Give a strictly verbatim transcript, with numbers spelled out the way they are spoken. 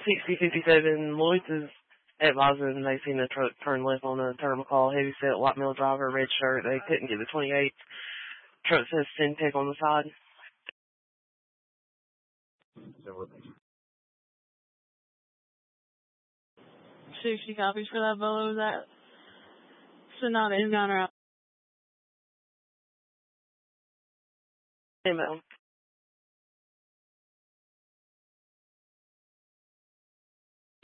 sixty fifty-seven, Lloyd's is advising they seen a truck turn left on a Termacall heavyset white male driver, red shirt. They couldn't get the twenty-eight. Truck says Syntec on the side. sixty copies for that Bolo. That Sonata is gone or out. Email.